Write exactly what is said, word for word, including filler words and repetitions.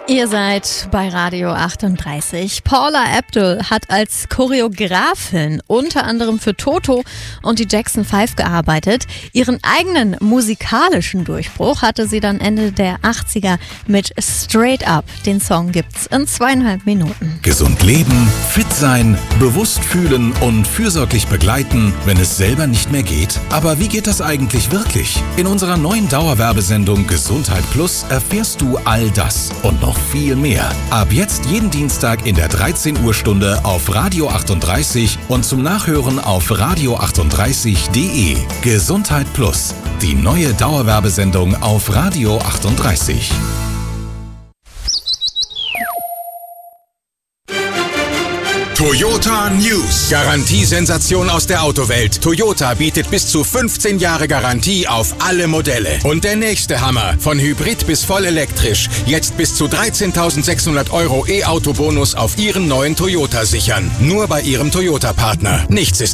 Ihr seid bei Radio achtunddreißig. Paula Abdul hat als Choreografin unter anderem für Toto und die Jackson Five gearbeitet. Ihren eigenen musikalischen Durchbruch hatte sie dann Ende der achtziger mit Straight Up. Den Song gibt's in zweieinhalb Minuten. Gesund leben, fit sein, bewusst fühlen und fürsorglich begleiten, wenn es selber nicht mehr geht. Aber wie geht das eigentlich wirklich? In unserer neuen Dauerwerbesendung Gesundheit Plus erfährst du all das und noch viel mehr. Ab jetzt jeden Dienstag in der dreizehn Uhr Stunde auf Radio achtunddreißig und zum Nachhören auf radio achtunddreißig punkt de. Gesundheit Plus, die neue Dauerwerbesendung auf Radio achtunddreißig. Toyota News. Garantiesensation aus der Autowelt. Toyota bietet bis zu fünfzehn Jahre Garantie auf alle Modelle. Und der nächste Hammer. Von Hybrid bis voll elektrisch. Jetzt bis zu dreizehntausendsechshundert Euro E-Auto-Bonus auf Ihren neuen Toyota sichern. Nur bei Ihrem Toyota-Partner. Nichts ist